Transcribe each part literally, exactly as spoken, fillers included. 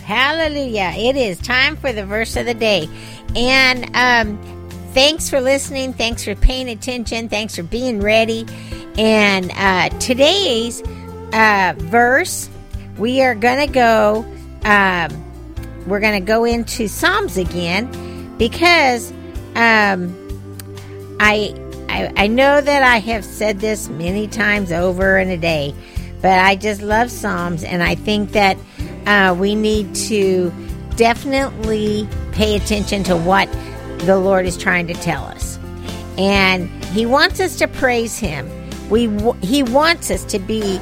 Hallelujah. It is time for the verse of the day. And um, thanks for listening. Thanks for paying attention. Thanks for being ready. And uh, today's uh, verse, we are going to go, um, we're going to go into Psalms again because um, I, I, I know that I have said this many times over in a day, but I just love Psalms, and I think that uh, we need to definitely pay attention to what the Lord is trying to tell us. And He wants us to praise Him. We He wants us to be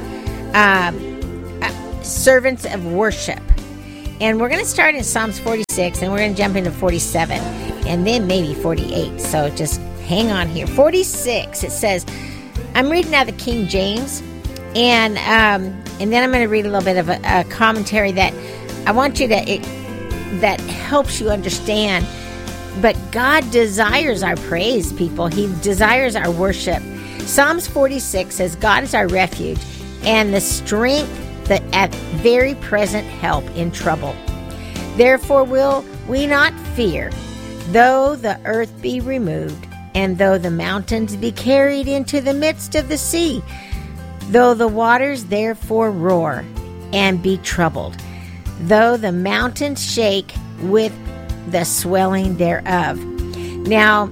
um, uh, servants of worship. And we're going to start in Psalms forty-six, and we're going to jump into forty-seven, and then maybe forty-eight. So just hang on here. forty-six, it says, I'm reading out the King James, and um, and then I'm going to read a little bit of a, a commentary that I want you to, it, that helps you understand. But God desires our praise, people. He desires our worship. Psalms forty-six says, God is our refuge and the strength, the at very present help in trouble. Therefore will we not fear, though the earth be removed, and though the mountains be carried into the midst of the sea, though the waters therefore roar and be troubled, though the mountains shake with the swelling thereof. Now,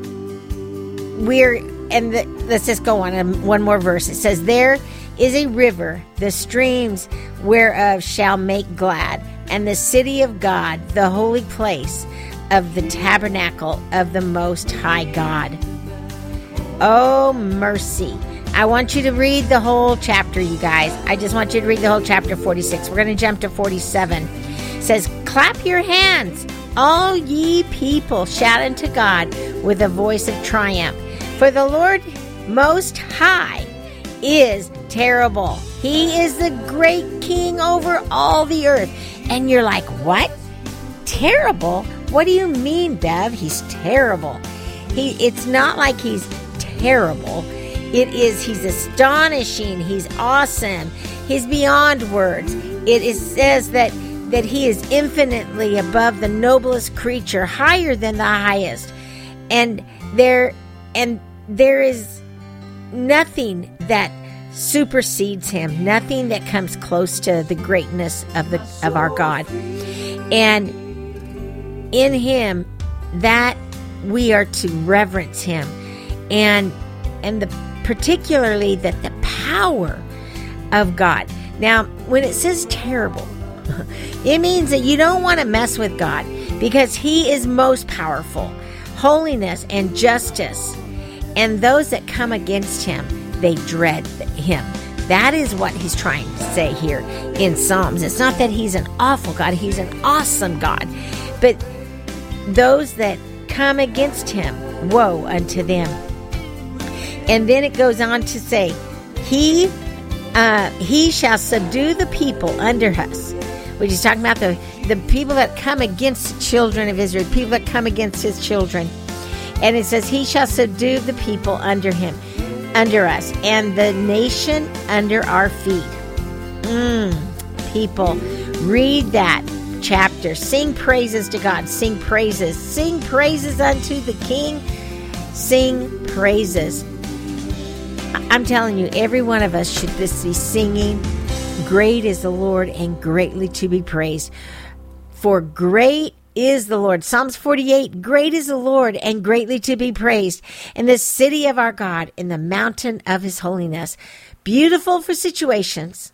we're, and the, let's just go on um, one more verse. It says, there is a river, the streams whereof shall make glad, and the city of God, the holy place of the tabernacle of the Most High God. Oh, mercy. I want you to read the whole chapter, you guys. I just want you to read the whole chapter forty-six. We're going to jump to forty-seven. It says, clap your hands, all ye people, shout unto God with a voice of triumph. For the Lord Most High is terrible. He is the great King over all the earth. And you're like, what? Terrible? What do you mean, Bev? He's terrible. He. It's not like he's terrible. It is, he's astonishing. He's awesome. He's beyond words. It is, says that, that he is infinitely above the noblest creature, higher than the highest. And there, and there is nothing that supersedes him, nothing that comes close to the greatness of the of our God. And in him, that we are to reverence him, and and the particularly that the power of God. Now, when it says terrible, it means that you don't want to mess with God, because he is most powerful. Holiness and justice, and those that come against him, they dread him. That is what he's trying to say here in Psalms. It's not that he's an awful God, he's an awesome God. But those that come against him, woe unto them. And then it goes on to say, he uh, he shall subdue the people under us. Which is talking about the, the people that come against the children of Israel, people that come against his children. And it says, he shall subdue the people under him, under us, and the nation under our feet. Mm, people, read that chapter. Sing praises to God. Sing praises. Sing praises unto the King. Sing praises. I'm telling you, every one of us should just be singing, great is the Lord and greatly to be praised. For great is the Lord. Psalms forty-eight, great is the Lord and greatly to be praised in the city of our God, in the mountain of his holiness. Beautiful for situations.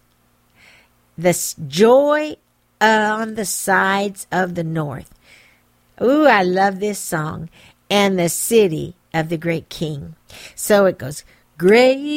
The joy on the sides of the north. Ooh, I love this song. And the city of the great King. So it goes, great